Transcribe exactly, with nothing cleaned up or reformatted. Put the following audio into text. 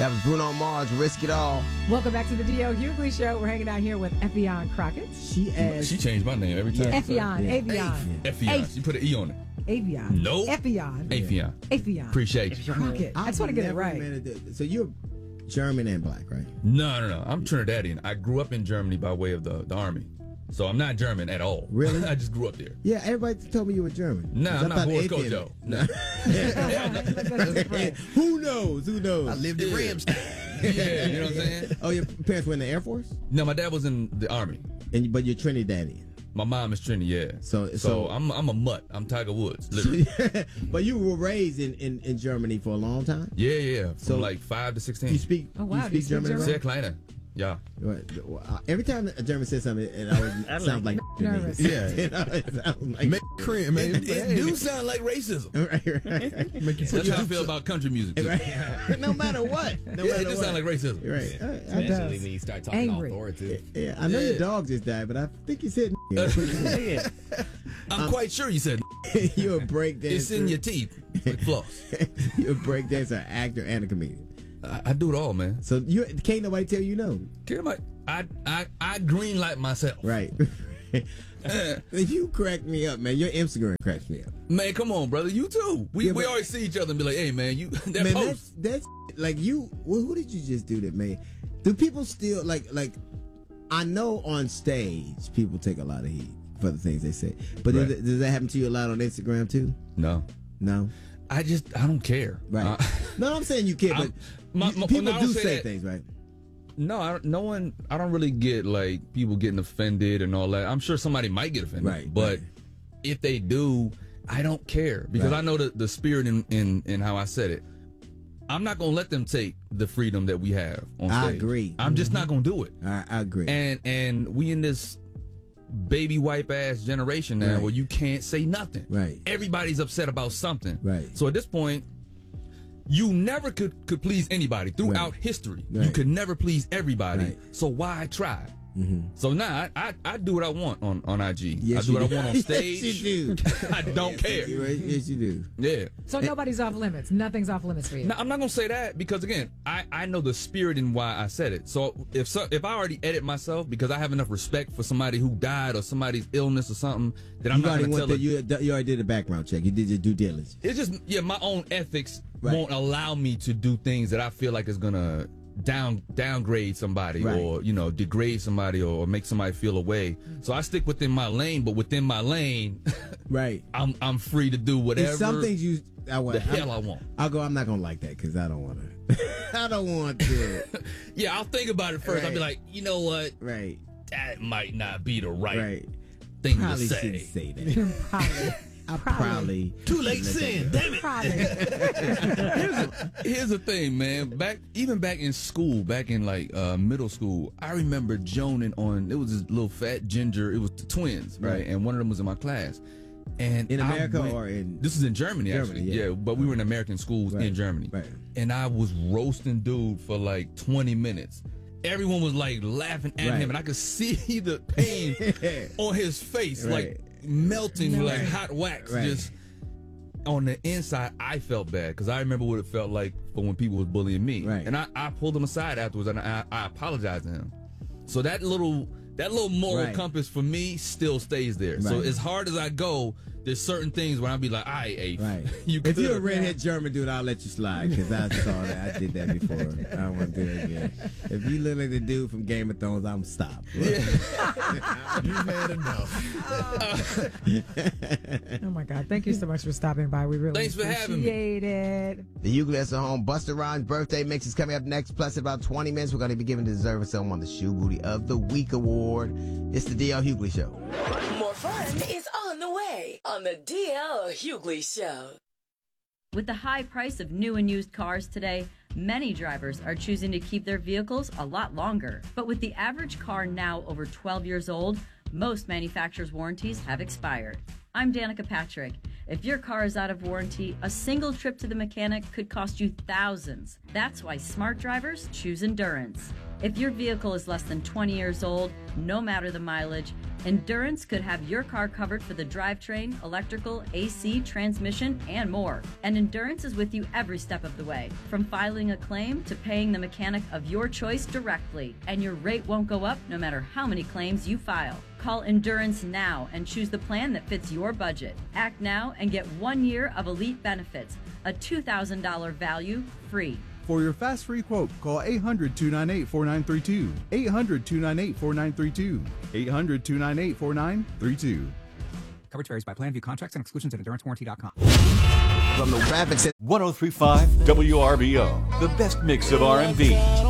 That was Bruno Mars, Risk It All. Welcome back to the D L Hughley Show. We're hanging out here with Effion Crockett. She asked. She changed my name every time. Yeah. Effion, Yeah. Avion. Effion. She put an E on it. Avion. No. Effion. Effion. Effion. Appreciate you. Crockett. I just want to get it right. Minute, so you're German and black, right? No, no, no. I'm Trinidadian. I grew up in Germany by way of the, the army. So I'm not German at all. Really? I just grew up there. Yeah, everybody told me you were German. No, I'm not Boris Kojo. No. Who knows? Who knows? I lived in Yeah. Ramstein. Yeah, you know what I'm saying? Oh, your parents were in the Air Force? No, my dad was in the army. And but you're Trinidadian. My mom is Trini, yeah. So- so, so- I'm I'm a mutt. I'm Tiger Woods, literally. But you were raised in, in, in Germany for a long time? yeah, yeah. From So- like five to sixteen. You speak, Oh, wow. you Do you speak speak German? German? Sehr right? kleiner. Yeah. Right. Well, Every time a German says something, it always sounds like to me. Nervous. Yeah, it always sounds like Make cream, man. It, it do sound like racism. right, right. Make you That's how I feel about country music. Too. Right. No matter what. No Yeah, matter it just what. sound like racism. Right. I, I Especially does. when you start talking Angry. authoritative. Yeah, I know Yeah. your dog just died, but I think you said I'm quite sure you said you're a break dancer. it's in your teeth. Like floss. You're a break dancer, actor, and a comedian. I, I do it all, man. So you can't nobody tell you no. Care about I I I green light myself. Right. You crack me up, man. Your Instagram cracks me up. Man, come on, brother. You too. We Yeah, we but- always see each other and be like, hey man, you that Man, post. that's that's like you. Well, who did you just do that, man? Do people still like like? I know on stage people take a lot of heat for the things they say, but Right. does, does that happen to you a lot on Instagram too? No. No, I just I don't care. right? Uh, no, I'm saying you can't, but I'm- my- you- my- people no, I don't do say say that. things, right? no, I don't, no one. I don't really get like people getting offended and all that. I'm sure somebody might get offended, Right, but right. if they do, I don't care because Right. I know the the spirit in, in in how I said it. I'm not gonna let them take the freedom that we have on I stage. agree. I'm just not gonna do it. I, I agree. And and we in this baby wipe ass generation now Right. where you can't say nothing. Right. Everybody's upset about something. Right. So at this point, you never could could please anybody throughout Right. history. You Right. could never please everybody. Right. So why try? So now I, I I do what I want on on I G. Yes, I do you what do. I want on Yes, stage. you do. I don't care. Yes, you do. Yeah. So nobody's off limits. Nothing's off limits for you. No, I'm not gonna say that because again, I, I know the spirit in why I said it. So if so, if I already edit myself because I have enough respect for somebody who died or somebody's illness or something, then I'm You not already gonna went tell through, it. you, you already did a background check. You did your due diligence. It's just yeah, my own ethics Right. won't allow me to do things that I feel like is gonna down downgrade somebody Right. or you know degrade somebody or make somebody feel away. So I stick within my lane, but within my lane, Right. I'm I'm free to do whatever There's some things you. I want. the hell I want. I'll go. I'm not gonna like that because I don't want to. I don't want to. Yeah, I'll think about it first. I'll be Right. like, you know what, Right. that might not be the right, Right. thing Probably to shouldn't say. say that. Probably. I Probably. probably. Too late sin. Damn it. Probably. Here's the thing, man. Back even back in school, back in like uh, middle school, I remember joning on. It was this little fat ginger. It was the twins, right? Right. And one of them was in my class. And In I America went- or in- this is in Germany, Germany, actually. yeah. Yeah. but we were in American schools Right, in Germany. right. And I was roasting dude for like twenty minutes. Everyone was like laughing at Right. him, and I could see the pain on his face, Right. like melting No. like hot wax. Right. Just on the inside, I felt bad because I remember what it felt like for when people was bullying me. Right. And I, I pulled him aside afterwards, and I, I apologized to him. So that little that little moral Right. compass for me still stays there. So Right. as hard as I go, there's certain things where I'll be like, all right, Ace, Right. you if you're a could. redhead German dude, I'll let you slide because I saw that. I did that before. I don't want to do it again. If you look like the dude from Game of Thrones, I'm stop. You've had enough. Oh my God! Thank you so much for stopping by. We really Thanks for having me. appreciate it. The Hughley at home. Busta Rhymes' birthday mix is coming up next. Plus, in about twenty minutes, we're going to be giving the deserving someone the Shoe Booty of the Week award. It's the D L Hughley Show. More fun is on the way on the D L Hughley Show. With the high price of new and used cars today, many drivers are choosing to keep their vehicles a lot longer. But with the average car now over twelve years old, most manufacturers' warranties have expired. I'm Danica Patrick. If your car is out of warranty, a single trip to the mechanic could cost you thousands. That's why smart drivers choose Endurance. If your vehicle is less than twenty years old, no matter the mileage, Endurance could have your car covered for the drivetrain, electrical, A C, transmission, and more. And Endurance is with you every step of the way, from filing a claim to paying the mechanic of your choice directly. And your rate won't go up no matter how many claims you file. Call Endurance now and choose the plan that fits your budget. Act now and get one year of elite benefits, a two thousand dollars value free. For your fast free quote, call eight hundred, two nine eight, four nine three two. eight hundred, two nine eight, four nine three two. eight hundred, two nine eight, four nine three two. Coverage varies by plan. View contracts and exclusions at endurance warranty dot com. From the Rapid one oh three point five W R B O, the best mix of R and B,